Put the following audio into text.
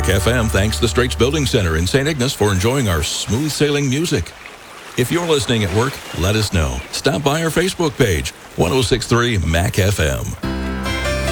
FM thanks the Straits Building Center in St. Ignace for enjoying our smooth sailing music. If you're listening at work, let us know. Stop by our Facebook page, 1063 Mac FM.